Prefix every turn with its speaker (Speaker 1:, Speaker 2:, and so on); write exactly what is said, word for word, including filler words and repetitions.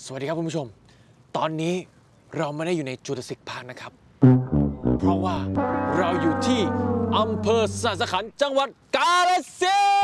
Speaker 1: สวัสดีครับคุณผู้ชม ตอนนี้เราไม่ได้อยู่ในจูราสสิคพาร์คนะครับ เพราะว่าเราอยู่ที่อำเภอสหัสขันธ์จังหวัดกาฬสินธุ์